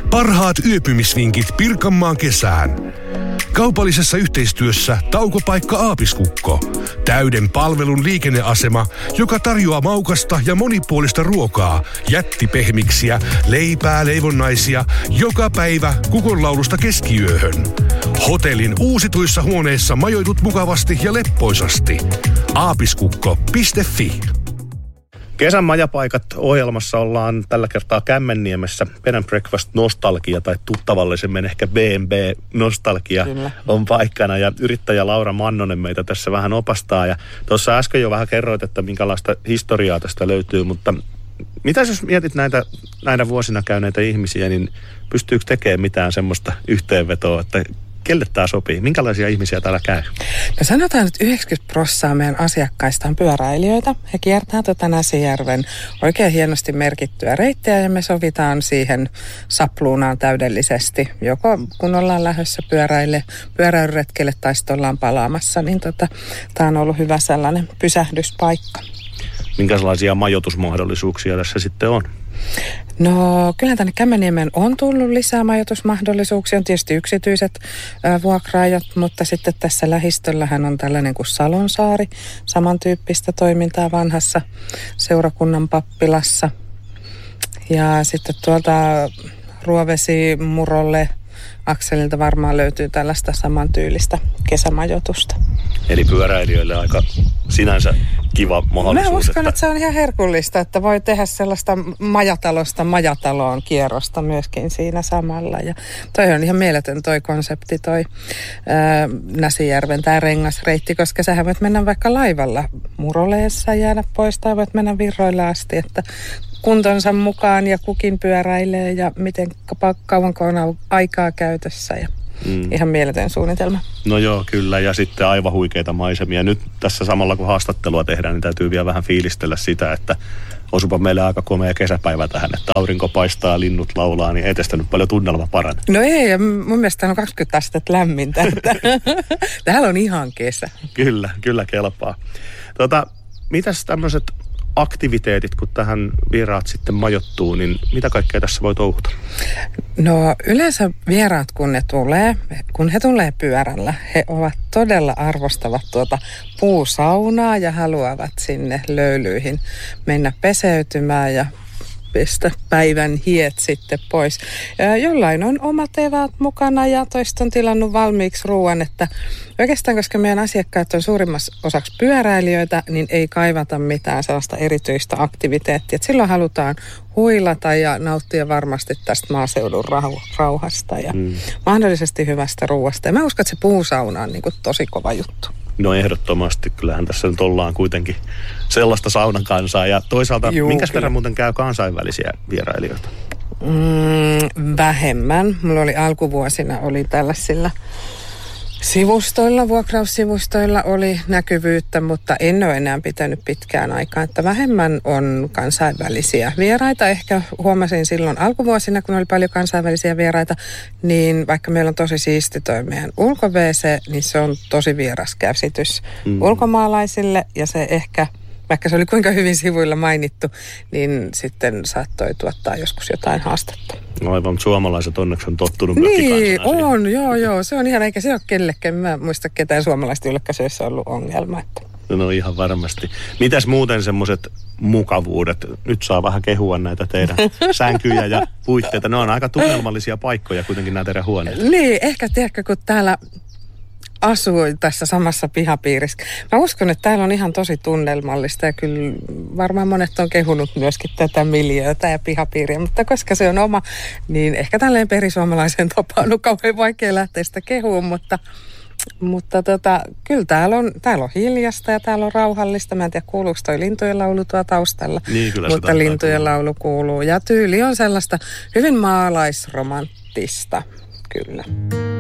Parhaat yöpymisvinkit Pirkanmaan kesään. Kaupallisessa yhteistyössä taukopaikka Aapiskukko. Täyden palvelun liikenneasema, joka tarjoaa maukasta ja monipuolista ruokaa, jättipehmiksiä, leipää, leivonnaisia, joka päivä kukonlaulusta keskiyöhön. Hotellin uusituissa huoneissa majoitut mukavasti ja leppoisasti. Aapiskukko.fi. Kesän majapaikat ohjelmassa ollaan tällä kertaa Kämmenniemessä. Bed and Breakfast nostalgia tai tuttavallisemmin ehkä B&B nostalgia on paikkana. Ja yrittäjä Laura Mannonen meitä tässä vähän opastaa. Ja tuossa äsken jo vähän kerroit, että minkälaista historiaa tästä löytyy. Mutta mitä jos mietit näinä vuosina käyneitä ihmisiä, niin pystyykö tekemään mitään semmoista yhteenvetoa, että kelle tämä sopii? Minkälaisia ihmisiä täällä käy? No sanotaan, että 90% meidän asiakkaista on pyöräilijöitä. He kiertää Näsijärven oikein hienosti merkittyä reittiä ja me sovitaan siihen sapluunaan täydellisesti. Joko kun ollaan lähdössä pyöräilyretkelle tai sitten ollaan palaamassa, niin tämä on ollut hyvä sellainen pysähdyspaikka. Minkälaisia majoitusmahdollisuuksia tässä sitten on? No kyllä tänne Kämmenniemeen on tullut lisää majoitusmahdollisuuksia. On tietysti yksityiset vuokraajat, mutta sitten tässä lähistöllähän on tällainen kuin Salonsaari. Samantyyppistä toimintaa vanhassa seurakunnan pappilassa. Ja sitten tuolta Ruovesi-Murolle akselilta varmaan löytyy tällaista samantyylistä kesämajoitusta. Eli pyöräilijöille aika sinänsä kiva mahdollisuus. Mä uskon, että se on ihan herkullista, että voi tehdä sellaista majatalosta majataloon kierrosta myöskin siinä samalla. Ja toi on ihan mieletön toi konsepti, toi Näsijärven tämä rengasreitti, koska sähän voit mennä vaikka laivalla Muroleessa jäädä pois tai voit mennä Virroille asti, että kuntonsa mukaan ja kukin pyöräilee ja miten kauanko on aikaa käytössä ja ihan mieletön suunnitelma. No joo, kyllä. Ja sitten aivan huikeita maisemia. Nyt tässä samalla kun haastattelua tehdään, niin täytyy vielä vähän fiilistellä sitä, että osupa meille aika komea kesäpäivä tähän, että aurinko paistaa, linnut laulaa, niin ei tästä nyt paljon tunnelma parane. No ei, ja mun mielestä on 20 astetta lämmintä. Täällä on ihan kesä. Kyllä kelpaa. Mitäs tämmöiset aktiviteetit, kun tähän vieraat sitten majoittuu, niin mitä kaikkea tässä voi touhuta? No yleensä vieraat, kun he tulee pyörällä, he ovat todella arvostavat puusaunaa ja haluavat sinne löylyihin mennä peseytymään ja pestä päivän hiet sitten pois. Jollain on omat eväät mukana ja toista on tilannut valmiiksi ruoan, että oikeastaan koska meidän asiakkaat on suurimmassa osaksi pyöräilijöitä, niin ei kaivata mitään sellaista erityistä aktiviteettia. Et silloin halutaan huilata ja nauttia varmasti tästä maaseudun rauhasta ja mahdollisesti hyvästä ruoasta. Ja mä uskon, että se puusauna on tosi kova juttu. No ehdottomasti. Kyllähän tässä nyt ollaan kuitenkin sellaista saunan kansaa. Ja toisaalta, minkäs verran muuten käy kansainvälisiä vierailijoita? Vähemmän. Mulla oli alkuvuosina tällaisilla sivustoilla, vuokraussivustoilla oli näkyvyyttä, mutta en ole enää pitänyt pitkään aikaa, että vähemmän on kansainvälisiä vieraita. Ehkä huomasin silloin alkuvuosina, kun oli paljon kansainvälisiä vieraita, niin vaikka meillä on tosi siisti toi meidän ulko-WC, niin se on tosi vieras käsitys ulkomaalaisille ja se ehkä, vaikka se oli kuinka hyvin sivuilla mainittu, niin sitten saattoi tuottaa joskus jotain haastetta. No aivan, suomalaiset onneksi on tottunut niin, on, joo. Se on ihan, eikä se ole kellekään. Mä en muista ketään suomalaista, jolleka se olisi ollut ongelma. Että. No ihan varmasti. Mitäs muuten semmoiset mukavuudet? Nyt saa vähän kehua näitä teidän sänkyjä ja puitteita. Ne on aika tunnelmallisia paikkoja kuitenkin nämä teidän huoneet. Niin, ehkä tiedätkö, kun täällä asui tässä samassa pihapiirissä. Mä uskon, että täällä on ihan tosi tunnelmallista ja kyllä varmaan monet on kehunut myöskin tätä miljöötä ja pihapiiriä, mutta koska se on oma, niin ehkä tälleen perisuomalaisen tapaan on kauhean vaikea lähteä sitä kehuun, mutta kyllä täällä on hiljasta ja täällä on rauhallista. Mä en tiedä, kuuluuko toi lintujen laulu tuo taustalla, niin, mutta lintujen laulu kuuluu ja tyyli on sellaista hyvin maalaisromanttista, kyllä.